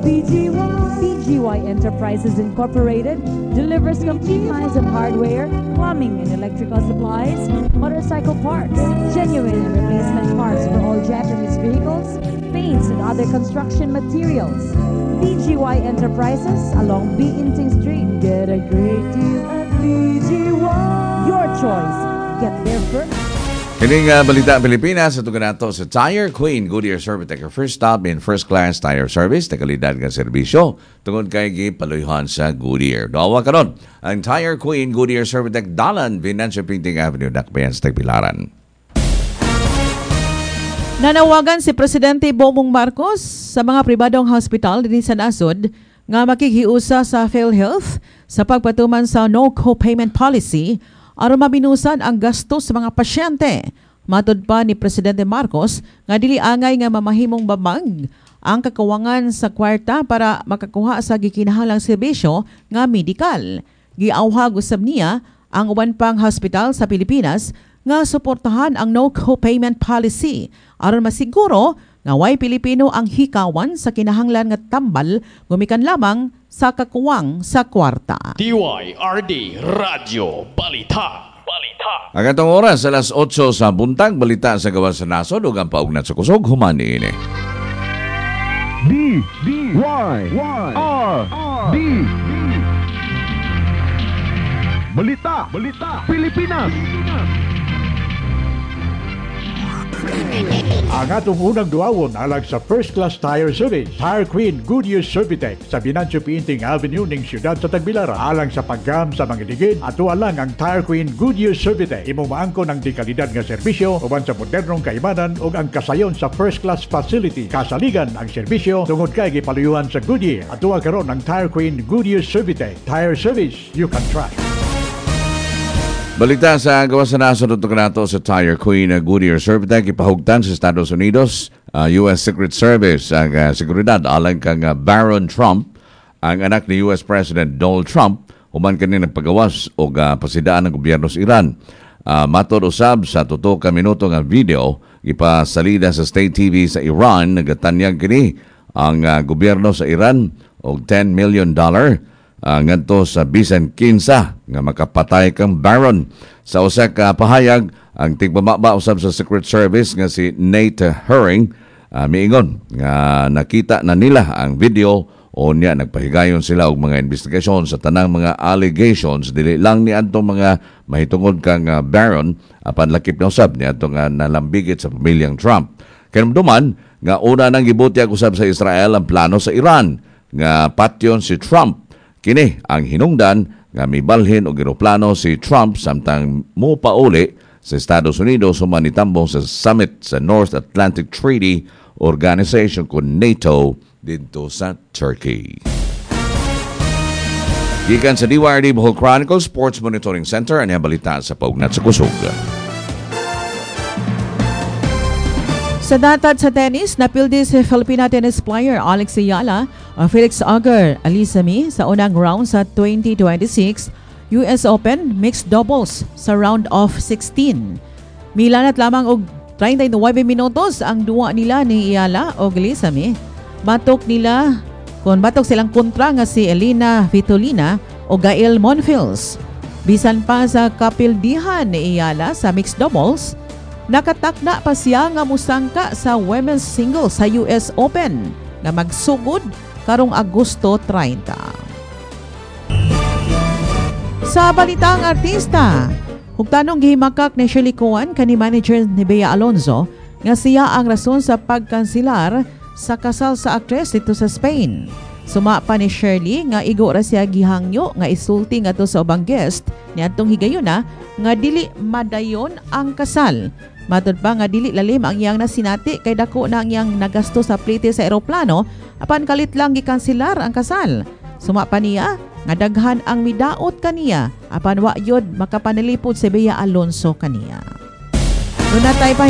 PGY Enterprises Incorporated delivers complete lines of hardware, plumbing and electrical supplies, motorcycle parts, genuine and replacement parts for all Japanese vehicles, paints and other construction materials. PGY Enterprises along Biinting Street. Get a great deal at PGY. Your choice. Get there first. Kining Balita Pilipinas, ito ka nato sa Tire Queen Goodyear Servitec, your first stop in first-class tire service, takalidad ng serbisyo, tungod kay gipaluyhan sa Goodyear. Dawa ka nun, ang Tire Queen Goodyear Servitec, Dalan, Financial Printing Avenue, Dakbayan sa Tagbilaran. Nanawagan si Presidente Bongbong Marcos sa mga pribadong hospital din sa nasod nga makikhiusa sa PhilHealth sa pagpatuman sa no co-payment policy aron mabinusan ang gastos sa mga pasyente. Matud pa ni Presidente Marcos nga dili angay nga mamahimong babag ang kakawangan sa kwarta para makakuha sa gikinahanglang serbisyo nga medikal. Giawhag usab niya ang uban pang hospital sa Pilipinas nga suportahan ang no co-payment policy aron masiguro nga way Pilipino ang hikawan sa kinahanglan nga tambal gumikan lamang sa kakuwang sa kwarta. DYRD Radio Balita. Ang atong oras alas 8 sa buntag, balita sa gawas sa nasod ug ang paugnat sa kusog humani ini. DYRD Balita Pilipinas. Ang atong unang duawon alang sa First Class Tire Service, Tire Queen Goodyear Servitec sa Binancio Pinting Avenue ning siyudad sa Tagbilaran. Alang sa paggam sa mga ligid, ato lang ang Tire Queen Goodyear Servitec. Imong maangkon ang dekalidad nga serbisyo uban sa modernong kaimanan ug ang kasayon sa first class facility. Kasaligan ang serbisyo tungod kay gipaluyuhan sa Goodyear. Ato karon ang Tire Queen Goodyear Servitec. Tire service you can trust. Balita sa gawas sa nasod ito ka nato sa Tire Queen Goodyear Servitec, ipahugtan sa Estados Unidos, U.S. Secret Service ang seguridad alang kang Baron Trump, ang anak ni U.S. President Donald Trump, human kani nagpagawas o pasidaan ng gobyerno sa Iran. Matod usab sa tuto ka minuto nga video, ipasalida sa State TV sa Iran, nagatanyag kini ang gobyerno sa Iran og $10 million ngadto sa bisan kinsa nga makapatay kang Baron. Sa usa ka pahayag, ang tigpamaba usab sa Secret Service nga si Nate Herring miingon nga nakita na nila ang video o niya nagpahigayon sila og mga investigasyon sa tanang mga allegations dili lang ni adtong mga mahitungod kang Baron apan lakip na usab ni adtong nalambigit sa pamilyang Trump. Kanumduman nga una nang gibutyag usab sa Israel ang plano sa Iran nga patyon si Trump. Kini ang hinungdan nga mibalhin og eroplano si Trump samtang mopauli sa Estados Unidos human nitambong sa summit sa North Atlantic Treaty Organization kun NATO dito sa Turkey. Gikan sa DYRD Bohol Chronicle Sports Monitoring Center ang balita sa paugnat sa kusog. Sa datad sa tennis, napildi si Filipina tennis player Alex Ayala o Felix Auger Alisami sa unang round sa 2026 US Open Mixed Doubles sa round of 16. Milanat lamang og 39 minutos ang duwa nila ni Ayala o Alisami. Batok silang kontra nga si Elena Vitolina o Gael Monfils. Bisan pa sa kapildihan ni Ayala sa mixed doubles, nakatakda pa siya nga musangka sa women's singles sa US Open na magsugod karong Agosto 30. Sa balitang artista, hugtanong gihimakak ni Shirley Coan kani manager ni Bea Alonzo nga siya ang rason sa pagkansilar sa kasal sa aktres dito sa Spain. Suma pa ni Shirley nga igo ra siya gihangyo nga isulti ngadto sa ubang guest ni adtong higayuna nga dili madayon ang kasal. Matod pa nga dili lalim ang iyang nasinati kay dako na ang iyang nagasto sa plite sa eroplano apan kalit lang gikanselar ang kasal. Suma pa niya nga daghan ang midaot kaniya apan wa yod makapanalipod si Bea Alonzo kaniya. Doon na tayo